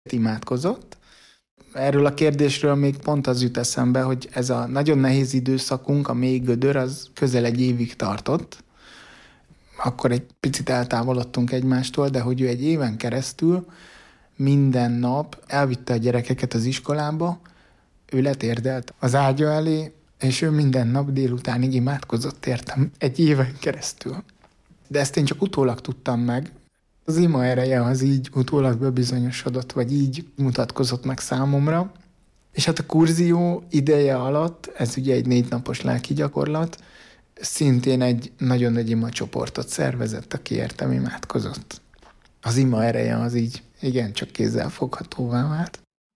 imádkozott. Erről a kérdésről még pont az jut eszembe, hogy ez a nagyon nehéz időszakunk, a mély gödör, az közel egy évig tartott. Akkor egy picit eltávolodtunk egymástól, de hogy ő egy éven keresztül minden nap elvitte a gyerekeket az iskolába, ő letérdelt az ágya elé, és ő minden nap délutánig imádkozott értem egy éven keresztül. De ezt én csak utólag tudtam meg. Az ima ereje az így utólag bebizonyosodott, vagy így mutatkozott meg számomra. És hát a kurzió ideje alatt, ez ugye egy 4 napos lelki gyakorlat, szintén egy nagyon nagy ima csoportot szervezett, aki értem imádkozott. Az ima ereje az így igencsak kézzelfoghatóvá vált.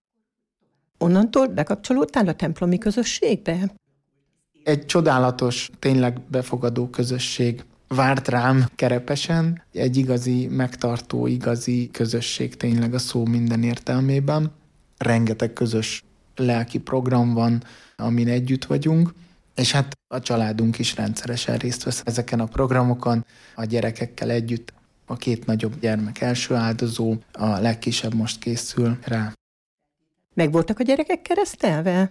Onnantól bekapcsolódtál a templomi közösségbe? Egy csodálatos, tényleg befogadó közösség várt rám Kerepesen, egy igazi, megtartó, igazi közösség tényleg a szó minden értelmében. Rengeteg közös lelki program van, amin együtt vagyunk, és hát a családunk is rendszeresen részt vesz ezeken a programokon, a gyerekekkel együtt. A 2 nagyobb gyermek első áldozó, a legkisebb most készül rá. Meg voltak a gyerekek keresztelve?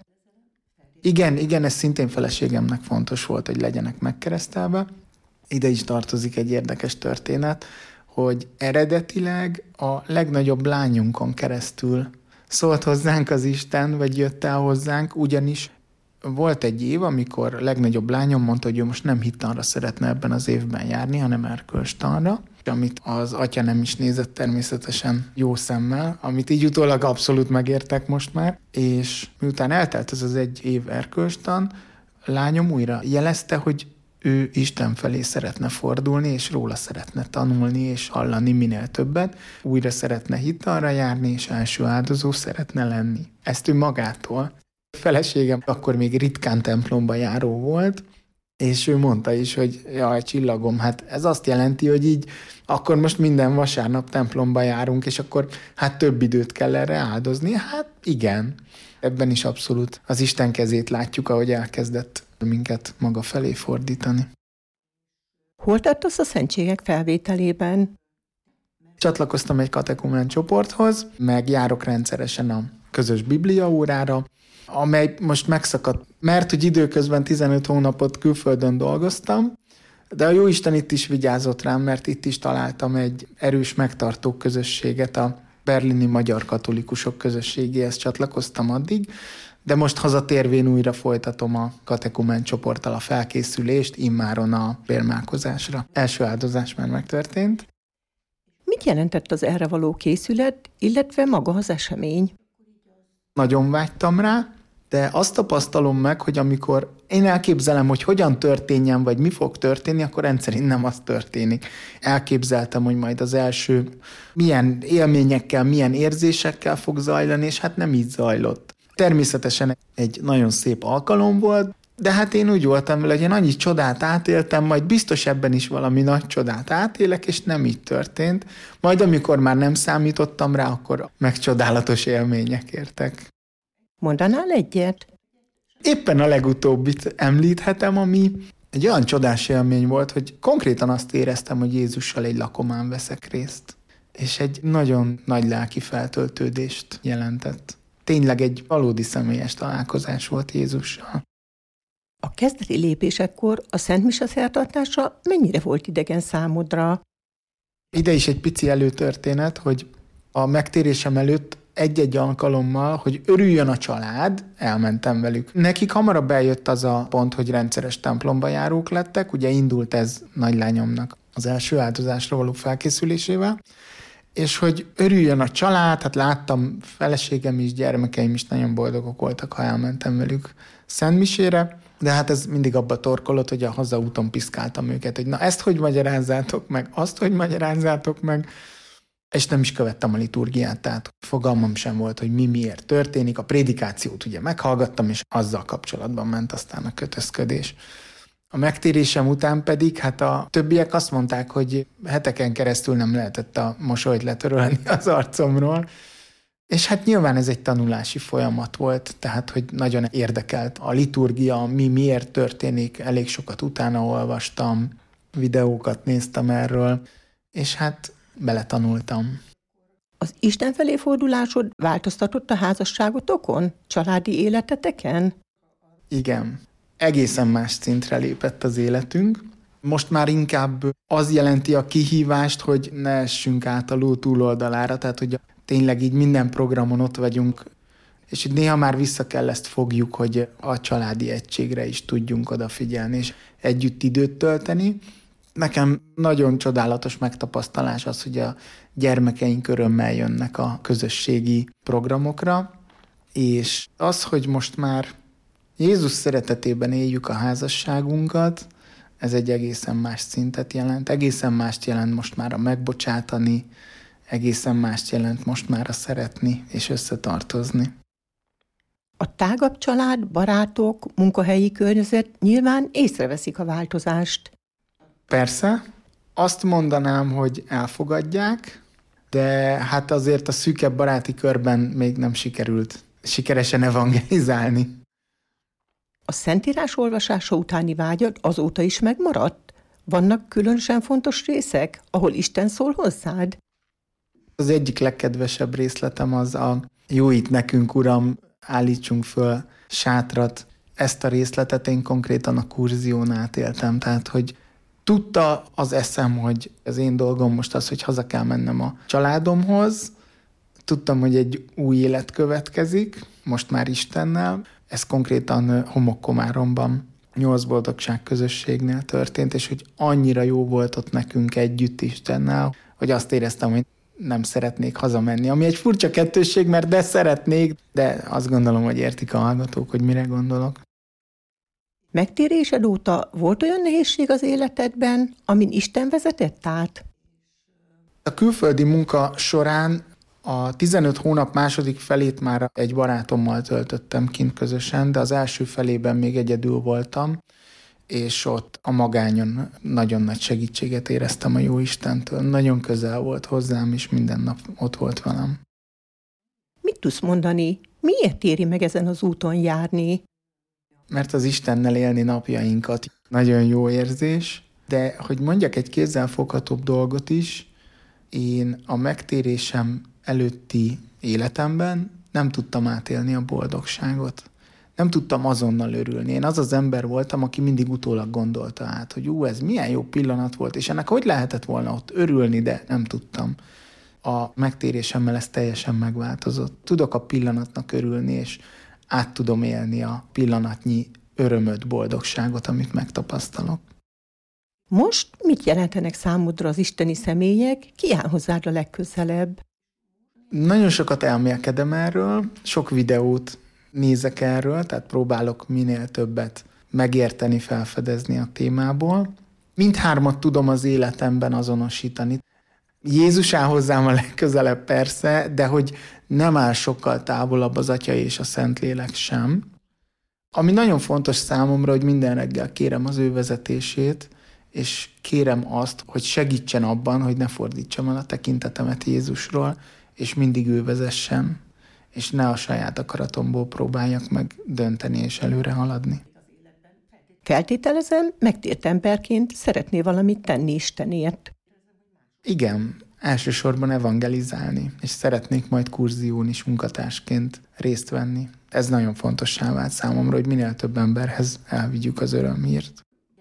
Igen, ez szintén feleségemnek fontos volt, hogy legyenek megkeresztelve. Ide is tartozik egy érdekes történet, hogy eredetileg a legnagyobb lányunkon keresztül szólt hozzánk az Isten, vagy jött el hozzánk, ugyanis volt egy év, amikor a legnagyobb lányom mondta, hogy ő most nem hittanra szeretne ebben az évben járni, hanem erkölcstanra, amit az atya nem is nézett természetesen jó szemmel, amit így utólag abszolút megértek most már, és miután eltelt ez az 1 év erkölcstan, lányom újra jelezte, hogy ő Isten felé szeretne fordulni, és róla szeretne tanulni, és hallani minél többet, újra szeretne hittanra járni, és első áldozó szeretne lenni. Ezt ő magától. A feleségem akkor még ritkán templomba járó volt, és ő mondta is, hogy jaj, csillagom, hát ez azt jelenti, hogy így akkor most minden vasárnap templomba járunk, és akkor hát több időt kell erre áldozni. Hát igen, ebben is abszolút az Isten kezét látjuk, ahogy elkezdett minket maga felé fordítani. Hol tartasz a szentségek felvételében? Csatlakoztam egy katekumén csoporthoz, meg járok rendszeresen a közös bibliaórára, amely most megszakadt, mert hogy időközben 15 hónapot külföldön dolgoztam, de a Jóisten itt is vigyázott rám, mert itt is találtam egy erős megtartó közösséget, a berlini magyar katolikusok közösségéhez csatlakoztam addig, de most hazatérvén újra folytatom a katekumen csoporttal a felkészülést, immáron a bérmálkozásra. Első áldozás már megtörtént. Mit jelentett az erre való készület, illetve maga az esemény? Nagyon vágytam rá, de azt tapasztalom meg, hogy amikor én elképzelem, hogy hogyan történjen, vagy mi fog történni, akkor rendszerint nem az történik. Elképzeltem, hogy majd az első milyen élményekkel, milyen érzésekkel fog zajlani, és hát nem így zajlott. Természetesen egy nagyon szép alkalom volt, de hát én úgy voltam vele, hogy én annyi csodát átéltem, majd biztos ebben is valami nagy csodát átélek, és nem így történt. Majd amikor már nem számítottam rá, akkor meg csodálatos élmények értek. Mondanál egyet? Éppen a legutóbbit említhetem, ami egy olyan csodás élmény volt, hogy konkrétan azt éreztem, hogy Jézussal egy lakomán veszek részt. És egy nagyon nagy lelki feltöltődést jelentett. Tényleg egy valódi személyes találkozás volt Jézussal. A kezdeti lépésekkor a Szent Mise szertartása mennyire volt idegen számodra? Ide is egy pici előtörténet, hogy a megtérésem előtt egy-egy alkalommal, hogy örüljön a család, elmentem velük. Nekik hamarabb eljött az a pont, hogy rendszeres templomba járók lettek, ugye indult ez nagylányomnak az első áldozásra való felkészülésével, és hogy örüljön a család, hát láttam, feleségem is, gyermekeim is nagyon boldogok voltak, ha elmentem velük szentmisére, de hát ez mindig abba torkolott, hogy a hazaúton piszkáltam őket, hogy na ezt hogy magyarázzátok meg, azt hogy magyarázzátok meg, és nem is követtem a liturgiát, tehát fogalmam sem volt, hogy mi miért történik. A prédikációt ugye meghallgattam, és azzal kapcsolatban ment aztán a kötözködés. A megtérésem után pedig, hát a többiek azt mondták, hogy heteken keresztül nem lehetett a mosolyt letörölni az arcomról. És hát nyilván ez egy tanulási folyamat volt, tehát hogy nagyon érdekelt a liturgia, mi miért történik, elég sokat utána olvastam, videókat néztem erről, és hát beletanultam. Az Isten felé fordulásod változtatott a házasságotokon, családi életeteken? Igen. Egészen más szintre lépett az életünk. Most már inkább az jelenti a kihívást, hogy ne essünk át a ló túloldalára, tehát hogy tényleg így minden programon ott vagyunk, és néha már vissza kell ezt fogjuk, hogy a családi egységre is tudjunk odafigyelni, és együtt időt tölteni. Nekem nagyon csodálatos megtapasztalás az, hogy a gyermekeink örömmel jönnek a közösségi programokra, és az, hogy most már Jézus szeretetében éljük a házasságunkat, ez egy egészen más szintet jelent, egészen mást jelent most már a megbocsátani, egészen mást jelent most már a szeretni és összetartozni. A tágabb család, barátok, munkahelyi környezet nyilván észreveszik a változást. Persze, azt mondanám, hogy elfogadják, de hát azért a szűkebb baráti körben még nem sikerült sikeresen evangelizálni. A Szentírás olvasása utáni vágyad azóta is megmaradt? Vannak különösen fontos részek, ahol Isten szól hozzád? Az egyik legkedvesebb részletem az a jó itt nekünk, Uram, állítsunk föl sátrat. Ezt a részletet én konkrétan a kurzión átéltem, tehát hogy tudta az eszem, hogy az én dolgom most az, hogy haza kell mennem a családomhoz. Tudtam, hogy egy új élet következik, most már Istennel. Ez konkrétan Homokkomáromban 8 boldogság közösségnél történt, és hogy annyira jó volt ott nekünk együtt Istennel, hogy azt éreztem, hogy nem szeretnék hazamenni. Ami egy furcsa kettősség, mert de szeretnék, de azt gondolom, hogy értik a hallgatók, hogy mire gondolok. Megtérésed óta volt olyan nehézség az életedben, amin Isten vezetett át? A külföldi munka során a 15 hónap második felét már egy barátommal töltöttem kint közösen, de az első felében még egyedül voltam, és ott a magányon nagyon nagy segítséget éreztem a Jóistentől. Nagyon közel volt hozzám, és minden nap ott volt velem. Mit tudsz mondani? Miért éri meg ezen az úton járni? Mert az Istennel élni napjainkat nagyon jó érzés, de hogy mondjak egy kézzelfoghatóbb dolgot is, én a megtérésem előtti életemben nem tudtam átélni a boldogságot. Nem tudtam azonnal örülni. Én az az ember voltam, aki mindig utólag gondolta át, hogy ez milyen jó pillanat volt, és ennek hogy lehetett volna ott örülni, de nem tudtam. A megtérésemmel ez teljesen megváltozott. Tudok a pillanatnak örülni, és át tudom élni a pillanatnyi örömöt, boldogságot, amit megtapasztalok. Most mit jelentenek számodra az isteni személyek? Ki áll hozzád a legközelebb? Nagyon sokat elmélkedem erről, sok videót nézek erről, tehát próbálok minél többet megérteni, felfedezni a témából. Mindhármat tudom az életemben azonosítani. Jézus áll hozzám a legközelebb persze, de hogy nem áll sokkal távolabb az Atya és a Szentlélek sem. Ami nagyon fontos számomra, hogy minden reggel kérem az ő vezetését, és kérem azt, hogy segítsen abban, hogy ne fordítsam el a tekintetemet Jézusról, és mindig ő vezessen, és ne a saját akaratomból próbáljak meg dönteni és előre haladni. Feltételezem, megtért emberként szeretné valamit tenni Istenért. Igen, elsősorban evangelizálni, és szeretnék majd kurzión is munkatársként részt venni. Ez nagyon fontossá vált számomra, hogy minél több emberhez elvigyük az örömhírt.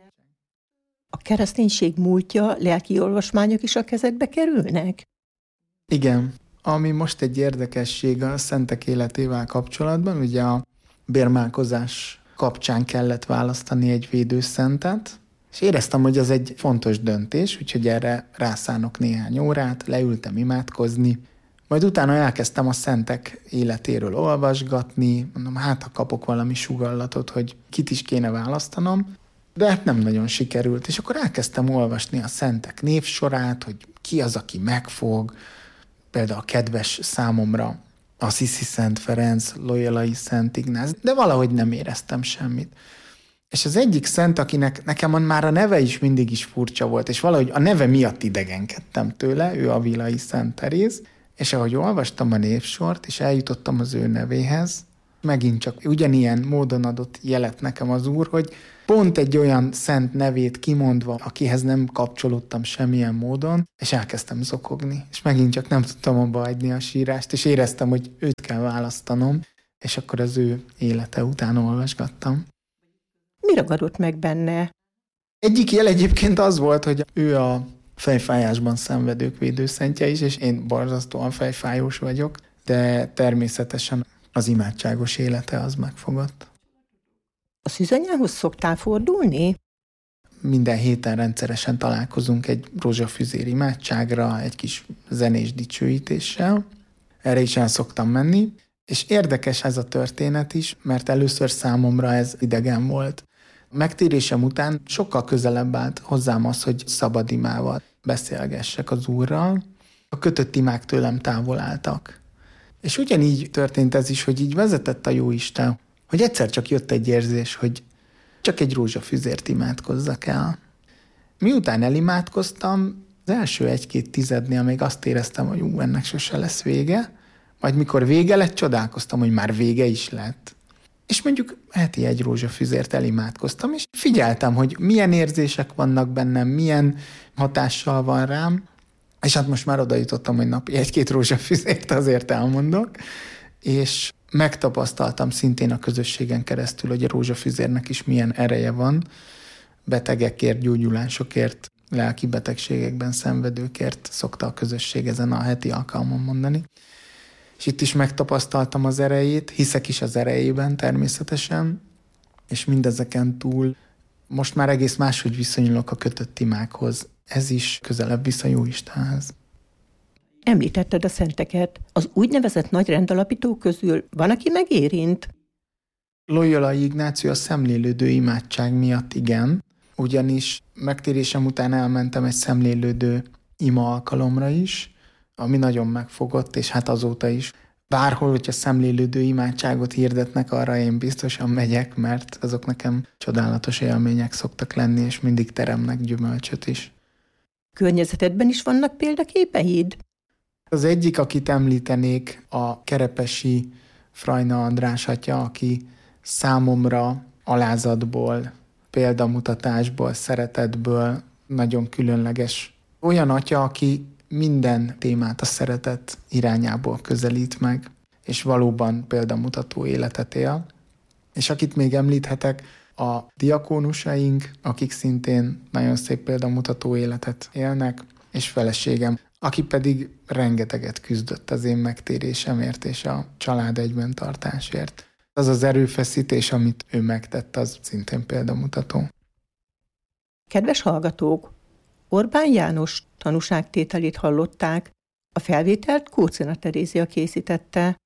A kereszténység múltja, lelki olvasmányok is a kezedbe kerülnek? Igen. Ami most egy érdekesség a szentek életével kapcsolatban, ugye a bérmálkozás kapcsán kellett választani egy védőszentet, és éreztem, hogy az egy fontos döntés, úgyhogy erre rászánok néhány órát, leültem imádkozni, majd utána elkezdtem a szentek életéről olvasgatni, mondom, hát ha kapok valami sugallatot, hogy kit is kéne választanom, de hát nem nagyon sikerült, és akkor elkezdtem olvasni a szentek névsorát, hogy ki az, aki megfog, például kedves számomra Assisi Szent Ferenc, Loyolai Szent Ignác, de valahogy nem éreztem semmit. És az egyik szent, akinek nekem már a neve is mindig is furcsa volt, és valahogy a neve miatt idegenkedtem tőle, ő Avilai Szent Teréz, és ahogy olvastam a névsort, és eljutottam az ő nevéhez, megint csak ugyanilyen módon adott jelet nekem az Úr, hogy pont egy olyan szent nevét kimondva, akihez nem kapcsolódtam semmilyen módon, és elkezdtem zokogni. És megint csak nem tudtam abba hagyni a sírást, és éreztem, hogy őt kell választanom, és akkor az ő élete után olvasgattam. Mi ragadott meg benne? Egyik jel egyébként az volt, hogy ő a fejfájásban szenvedők védőszentje is, és én borzasztóan fejfájós vagyok, de természetesen az imádságos élete az megfogott. A szűzanyához szoktál fordulni? Minden héten rendszeresen találkozunk egy rózsafüzér imádságra, egy kis zenés dicsőítéssel. Erre is el szoktam menni, és érdekes ez a történet is, mert először számomra ez idegen volt. Megtérésem után sokkal közelebb állt hozzám az, hogy szabad imával beszélgessek az Úrral. A kötött imák tőlem távol álltak. És ugyanígy történt ez is, hogy így vezetett a Jóisten, hogy egyszer csak jött egy érzés, hogy csak egy rózsafüzért imádkozzak el. Miután elimádkoztam, az első 1-2 tizednél még azt éreztem, hogy ennek sose lesz vége, majd mikor vége lett, csodálkoztam, hogy már vége is lett. És mondjuk heti egy rózsafüzért elimádkoztam, és figyeltem, hogy milyen érzések vannak bennem, milyen hatással van rám, és hát most már oda jutottam, hogy napi 1-2 rózsafüzért azért elmondok, és megtapasztaltam szintén a közösségen keresztül, hogy a rózsafüzérnek is milyen ereje van, betegekért, gyógyulásokért, lelki betegségekben szenvedőkért szokta a közösség ezen a heti alkalmon mondani. És itt is megtapasztaltam az erejét, hiszek is az erejében természetesen, és mindezeken túl most már egész máshogy viszonyulok a kötött imákhoz. Ez is közelebb visz a Jóistenhez. Említetted a szenteket. Az úgynevezett nagy rendalapítók közül van, aki megérint? Loyolai Ignáció a szemlélődő imádság miatt igen, ugyanis megtérésem után elmentem egy szemlélődő ima alkalomra is, ami nagyon megfogott, és hát azóta is. Bárhol, hogyha szemlélődő imádságot hirdetnek, arra én biztosan megyek, mert azok nekem csodálatos élmények szoktak lenni, és mindig teremnek gyümölcsöt is. Környezetedben is vannak példaképeid? Az egyik, akit említenék, a kerepesi Frajna András atya, aki számomra alázatból, példamutatásból, szeretetből nagyon különleges. Olyan atya, aki minden témát a szeretet irányából közelít meg, és valóban példamutató életet él. És akit még említhetek, a diakónusaink, akik szintén nagyon szép példamutató életet élnek, és feleségem, aki pedig rengeteget küzdött az én megtérésemért és a család egyben tartásért. Az az erőfeszítés, amit ő megtett, az szintén példamutató. Kedves hallgatók, Orbán János tanúságtételét hallották. A felvételt Kócina Terézia készítette.